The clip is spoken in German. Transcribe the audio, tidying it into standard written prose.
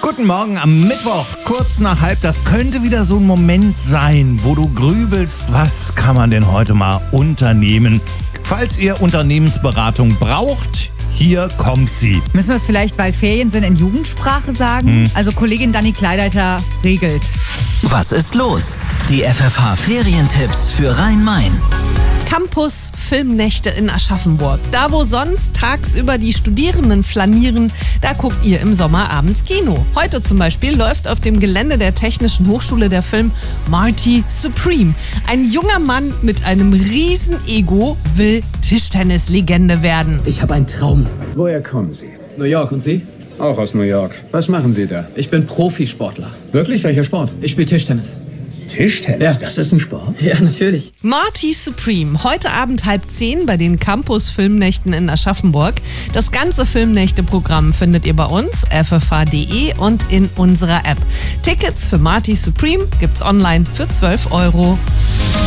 Guten Morgen am Mittwoch, kurz nach 12:30. Das könnte wieder so ein Moment sein, wo du grübelst, was kann man denn heute mal unternehmen? Falls ihr Unternehmensberatung braucht, hier kommt sie. Müssen wir es vielleicht, weil Ferien sind, in Jugendsprache sagen? Also Kollegin Dani Kleideiter regelt. Was ist los? Die FFH-Ferientipps für Rhein-Main. Campus Filmnächte in Aschaffenburg. Da, wo sonst tagsüber die Studierenden flanieren, da guckt ihr im Sommer abends Kino. Heute zum Beispiel läuft auf dem Gelände der Technischen Hochschule der Film Marty Supreme. Ein junger Mann mit einem riesen Ego will Tischtennislegende werden. Ich habe einen Traum. Woher kommen Sie? New York, und Sie? Auch aus New York. Was machen Sie da? Ich bin Profisportler. Wirklich? Welcher Sport? Ich spiele Tischtennis. Tischtennis? Ja. Das ist ein Sport? Ja, natürlich. Marty Supreme, heute Abend 9:30 bei den Campus Filmnächten in Aschaffenburg. Das ganze Filmnächte-Programm findet ihr bei uns, ffh.de und in unserer App. Tickets für Marty Supreme gibt's online für 12 €.